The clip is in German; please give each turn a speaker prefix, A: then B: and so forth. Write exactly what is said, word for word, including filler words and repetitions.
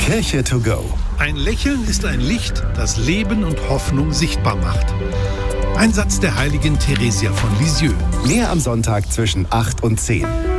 A: Kirche to go.
B: Ein Lächeln ist ein Licht, das Leben und Hoffnung sichtbar macht. Ein Satz der heiligen Theresia von Lisieux.
A: Mehr am Sonntag zwischen acht und zehn.